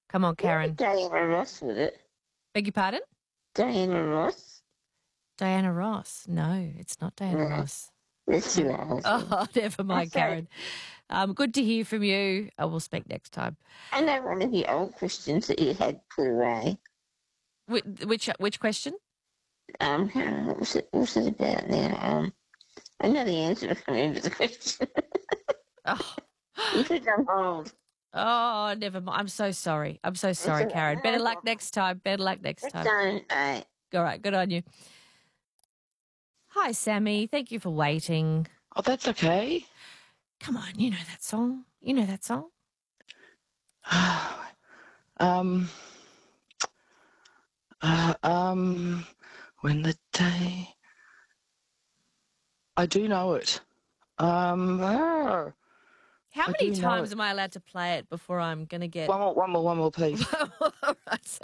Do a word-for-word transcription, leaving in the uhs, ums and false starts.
Come on, Karen. Diana Ross with it. Beg your pardon? Diana Ross? Diana Ross. No, it's not Diana No. Ross. Yes, you No. are. Oh, never mind, sorry. Karen. Um, good to hear from you. I will speak next time. I know one of the old questions that you had put away. Which which, which question? Um, what was it, what was it about now? Um, I know the answer, but I can't remember the question. Oh. You put it on hold. Oh, never mind. I'm so sorry. I'm so sorry, all right. Karen. No Better luck problem. next time. Better luck next It's time. done. Bye. All right, good on you. Hi, Sammy. Thank you for waiting. Oh, that's okay. Come on, you know that song. You know that song. um, uh, um, when the day... I do know it. Um, ah, How I many do know times it. am I allowed to play it before I'm going to get... One more, one more, one more, please. All right.